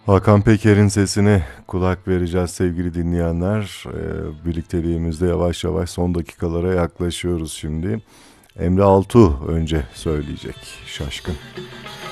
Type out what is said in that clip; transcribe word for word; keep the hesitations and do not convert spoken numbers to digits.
Hakan Peker'in sesine kulak vereceğiz sevgili dinleyenler. Ee, birlikteliğimizde yavaş yavaş son dakikalara yaklaşıyoruz şimdi. Emre Altuğ önce söyleyecek. Şaşkın.